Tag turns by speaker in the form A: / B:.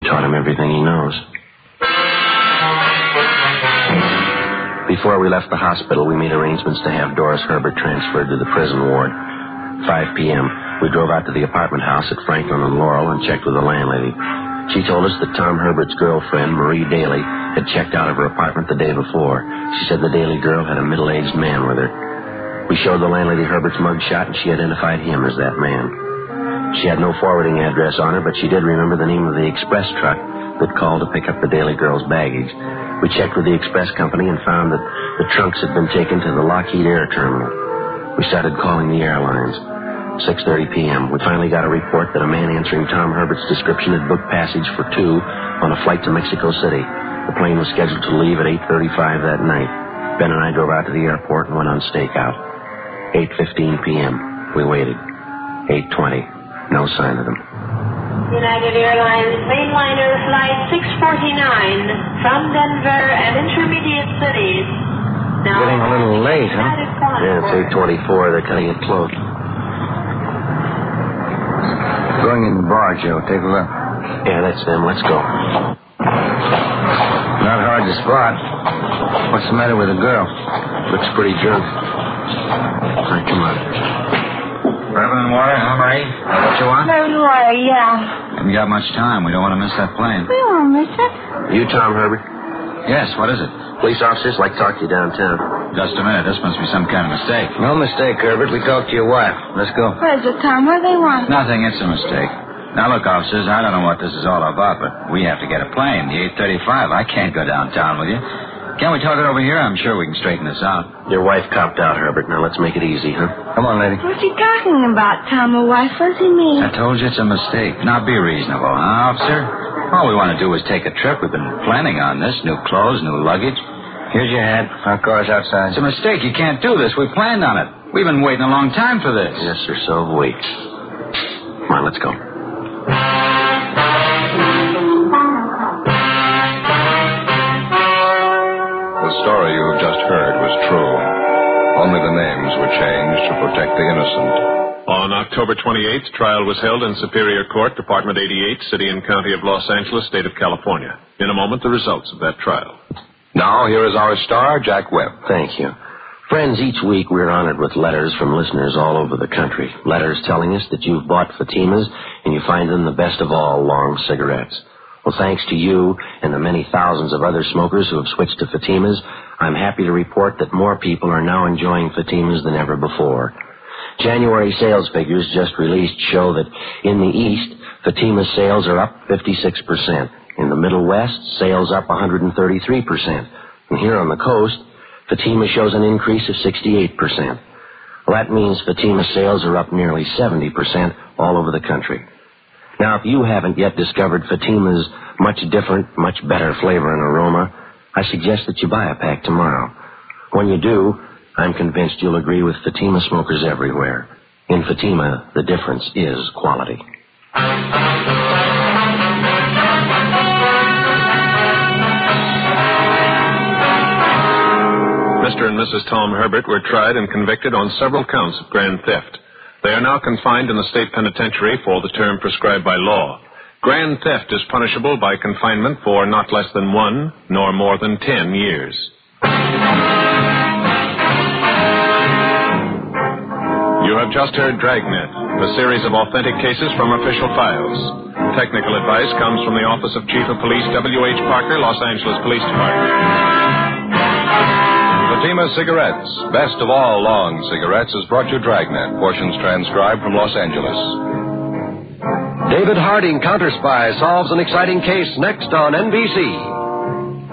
A: Taught him everything he knows. Before we left the hospital, we made arrangements to have Doris Herbert transferred to the prison ward. 5 p.m., we drove out to the apartment house at Franklin and Laurel and checked with the landlady. She told us that Tom Herbert's girlfriend, Marie Daly, had checked out of her apartment the day before. She said the Daly girl had a middle-aged man with her. We showed the landlady Herbert's mugshot, and she identified him as that man. She had no forwarding address on her, but she did remember the name of the express truck that called to pick up the Daly girl's baggage. We checked with the express company and found that the trunks had been taken to the Lockheed Air Terminal. We started calling the airlines. 6:30 p.m. We finally got a report that a man answering Tom Herbert's description had booked passage for two on a flight to Mexico City. The plane was scheduled to leave at 8:35 that night. Ben and I drove out to the airport and went on stakeout. 8:15 p.m. We waited. 8:20. No sign of them.
B: United Airlines mainliner flight 649 from Denver and intermediate cities. Now,
A: getting a little late, huh? Yeah, it's 8:24. They're cutting it close.
C: Going in the bar, Joe. Take a look.
A: Yeah, that's them. Let's go.
C: Not hard to spot. What's the matter with the girl?
A: Looks pretty drunk. All right, come on.
C: Bourbon and water, huh, Marie? Is that what you want?
D: Bourbon and water, yeah.
C: Haven't got much time. We don't want to miss that plane.
D: We won't miss it.
A: You, Tom Herbert?
C: Yes, what is it?
A: Police officers like to talk to you downtown.
C: Just a minute. This must be some kind of mistake. No mistake, Herbert. We talked to your wife. Let's go.
D: What is it, Tom? What do they want?
C: Nothing. It's a mistake. Now, look, officers, I don't know what this is all about, but we have to get a plane. The 8:35. I can't go downtown with you. Can't we talk it over here? I'm sure we can straighten this out.
A: Your wife copped out, Herbert. Now, let's make it easy, huh?
C: Come on, lady.
D: What's he talking about, Tom? A wife? What does he mean?
C: I told you it's a mistake. Now, be reasonable, huh, officer? All we want to do is take a trip. We've been planning on this. New clothes, new luggage. Here's your hat. Our car's outside. It's a mistake. You can't do this. We planned on it. We've been waiting a long time for this.
A: Yes, sir, so have we. Come on, let's go.
E: The story you have just heard was true. Only the names were changed to protect the innocent.
F: On October 28th, trial was held in Superior Court, Department 88, City and County of Los Angeles, State of California. In a moment, the results of that trial.
E: Now, here is our star, Jack Webb.
A: Thank you. Friends, each week we're honored with letters from listeners all over the country. Letters telling us that you've bought Fatimas and you find them the best of all long cigarettes. Well, thanks to you and the many thousands of other smokers who have switched to Fatimas, I'm happy to report that more people are now enjoying Fatimas than ever before. January sales figures just released show that in the East, Fatima sales are up 56%. In the Middle West, sales up 133%. And here on the coast, Fatima shows an increase of 68%. Well, that means Fatima sales are up nearly 70% all over the country. Now, if you haven't yet discovered Fatima's much different, much better flavor and aroma, I suggest that you buy a pack tomorrow. When you do, I'm convinced you'll agree with Fatima smokers everywhere. In Fatima, the difference is quality.
F: Mr. and Mrs. Tom Herbert were tried and convicted on several counts of grand theft. They are now confined in the state penitentiary for the term prescribed by law. Grand theft is punishable by confinement for not less than 1 nor more than 10 years. You have just heard Dragnet, a series of authentic cases from official files. Technical advice comes from the Office of Chief of Police W.H. Parker, Los Angeles Police Department.
E: Fatima Cigarettes, best of all long cigarettes, has brought you Dragnet, portions transcribed from Los Angeles.
G: David Harding, Counter Spy, solves an exciting case next on NBC.